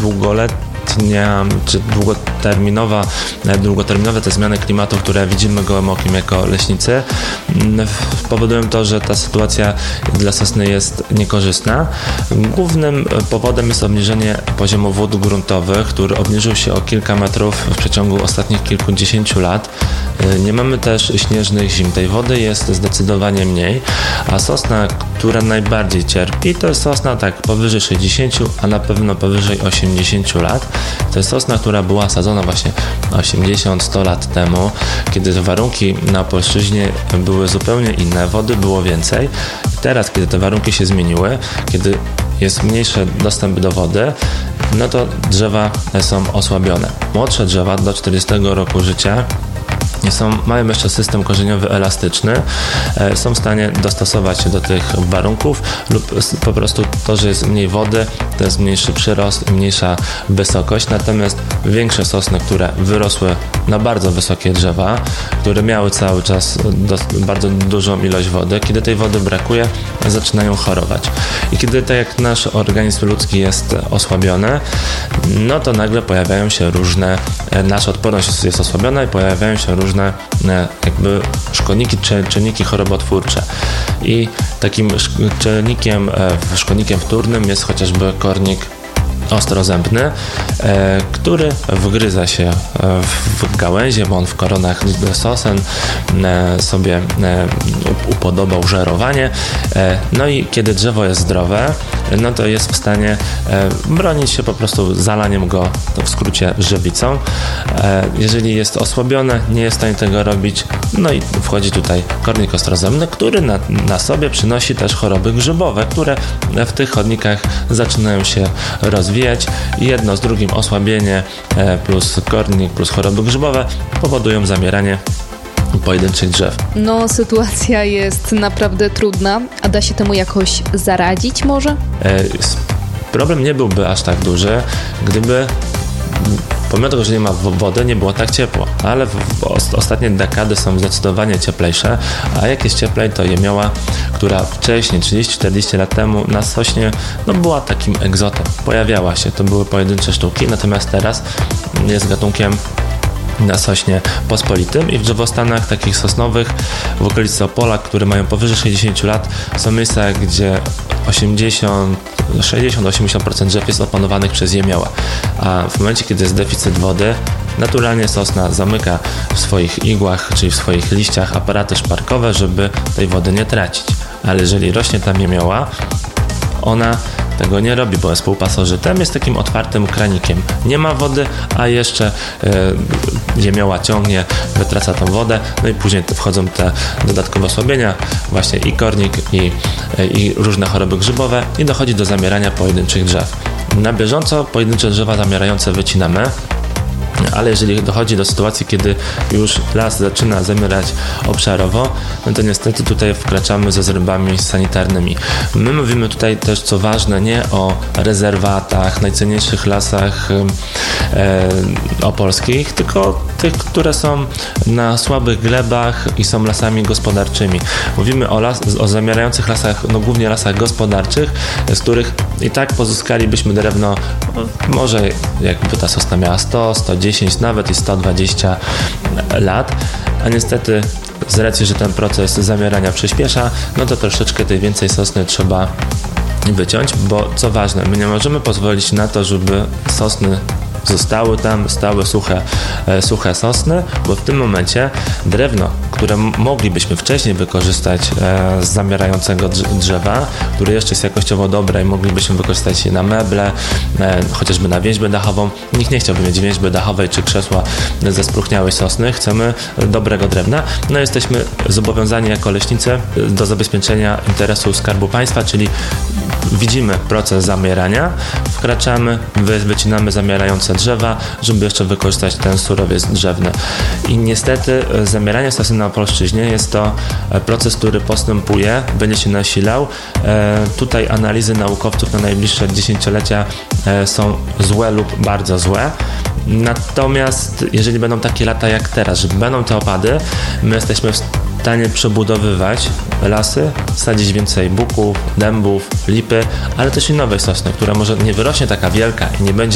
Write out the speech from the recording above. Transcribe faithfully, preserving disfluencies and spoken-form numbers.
długoletnia czy długoterminowa, długoterminowe te zmiany klimatu, które widzimy gołym okiem jako leśnicy, powodują to, że ta sytuacja dla sosny jest niekorzystna. Głównym powodem jest obniżenie poziomu wód gruntowych, który obniżył się o kilka metrów w przeciągu ostatnich kilkudziesięciu lat. Nie mamy też śnieżnych zim. Tej wody jest zdecydowanie mniej, a sosna, która najbardziej cierpi, to jest sosna tak powyżej sześćdziesięciu, a na pewno powyżej osiemdziesięciu lat. To jest sosna, która była sadzona właśnie osiemdziesiąt sto lat temu, kiedy warunki na polszczyźnie były zupełnie inne, wody było więcej. Teraz, kiedy te warunki się zmieniły, kiedy jest mniejszy dostęp do wody, no to drzewa są osłabione. Młodsze drzewa do czterdziestego roku życia Są, mają jeszcze system korzeniowy elastyczny, e, są w stanie dostosować się do tych warunków lub po prostu to, że jest mniej wody, to jest mniejszy przyrost, mniejsza wysokość, natomiast większe sosny, które wyrosły na bardzo wysokie drzewa, które miały cały czas do, bardzo dużą ilość wody, kiedy tej wody brakuje, zaczynają chorować. I kiedy tak jak nasz organizm ludzki jest osłabiony, no to nagle pojawiają się różne, nasza odporność jest osłabiona i pojawiają się różne jakby szkodniki czy czynniki chorobotwórcze. I takim czynnikiem, szkodnikiem wtórnym jest chociażby kornik ostrozębny, e, który wgryza się w gałęzie, bo on w koronach sosen e, sobie e, upodobał żerowanie. E, no i kiedy drzewo jest zdrowe, no to jest w stanie e, bronić się po prostu zalaniem go, to w skrócie żywicą. E, jeżeli jest osłabione, nie jest w stanie tego robić, no i wchodzi tutaj kornik ostrozębny, który na, na sobie przynosi też choroby grzybowe, które w tych chodnikach zaczynają się rozwijać. Jedno z drugim osłabienie plus kornik plus choroby grzybowe powodują zamieranie pojedynczych drzew. No, sytuacja jest naprawdę trudna, a da się temu jakoś zaradzić może? Problem nie byłby aż tak duży, gdyby pomimo tego, że nie ma wody, nie było tak ciepło, ale w, w ostatnie dekady są zdecydowanie cieplejsze, a jak jest cieplej, to jemioła, która wcześniej, trzydzieści czterdzieści lat temu na sośnie, no była takim egzotem, pojawiała się, to były pojedyncze sztuki, natomiast teraz jest gatunkiem na sośnie pospolitym i w drzewostanach takich sosnowych w okolicy Opola, które mają powyżej sześćdziesięciu lat, są miejsca, gdzie osiemdziesiąt, sześćdziesiąt do osiemdziesięciu procent drzew jest opanowanych przez jemiołę, a w momencie, kiedy jest deficyt wody, naturalnie sosna zamyka w swoich igłach, czyli w swoich liściach aparaty szparkowe, żeby tej wody nie tracić, ale jeżeli rośnie tam jemioła, ona tego nie robi, bo jest półpasożytem, jest takim otwartym kranikiem. Nie ma wody, a jeszcze y, jemioła ciągnie, wytraca tą wodę, no i później wchodzą te dodatkowe osłabienia, właśnie i kornik, i, y, i różne choroby grzybowe i dochodzi do zamierania pojedynczych drzew. Na bieżąco pojedyncze drzewa zamierające wycinamy, ale jeżeli dochodzi do sytuacji, kiedy już las zaczyna zamierać obszarowo, no to niestety tutaj wkraczamy ze zrębami sanitarnymi. My mówimy tutaj też, co ważne, nie o rezerwatach, najcenniejszych lasach e, opolskich, tylko tych, które są na słabych glebach i są lasami gospodarczymi. Mówimy o, las, o zamierających lasach, no głównie lasach gospodarczych, z których i tak pozyskalibyśmy drewno, może jakby ta sosna miała sto, sto dziesięć, nawet i sto dwadzieścia lat, a niestety z racji, że ten proces zamierania przyspiesza, no to troszeczkę tej więcej sosny trzeba wyciąć, bo co ważne, my nie możemy pozwolić na to, żeby sosny zostały tam, stały suche, e, suche sosny, bo w tym momencie drewno, które moglibyśmy wcześniej wykorzystać e, z zamierającego drzewa, które jeszcze jest jakościowo dobre i moglibyśmy wykorzystać je na meble, e, chociażby na więźbę dachową. Nikt nie chciałby mieć więźby dachowej czy krzesła ze spróchniałej sosny. Chcemy dobrego drewna. No jesteśmy zobowiązani jako leśnicy do zabezpieczenia interesu Skarbu Państwa, czyli widzimy proces zamierania, wkraczamy, wy, wycinamy zamierające drzewa, żeby jeszcze wykorzystać ten surowiec drzewny. I niestety zamieranie sosny na polszczyźnie jest to proces, który postępuje, będzie się nasilał. E, tutaj analizy naukowców na najbliższe dziesięciolecia e, są złe lub bardzo złe. Natomiast jeżeli będą takie lata jak teraz, że będą te opady, my jesteśmy w stanie przebudowywać lasy, sadzić więcej buków, dębów, lipy, ale też i nowej sosny, która może nie wyrośnie taka wielka i nie będzie